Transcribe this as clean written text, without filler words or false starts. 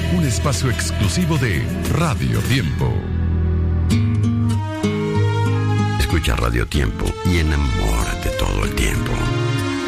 un espacio exclusivo de Radio Tiempo. Escucha Radio Tiempo y enamórate todo el tiempo.